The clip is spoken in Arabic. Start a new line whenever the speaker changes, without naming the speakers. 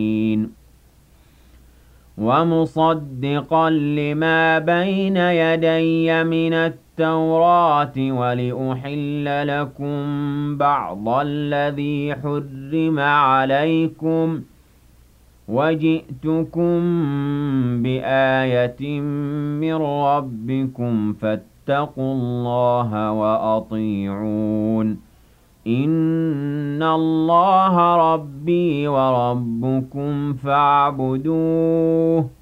ومصدقا لما بين يدي من التوراة ولأحل لكم بعض الذي حرم عليكم وجئتكم بآية من ربكم فاتقوا الله وأطيعون إن الله ربي وربكم فاعبدوه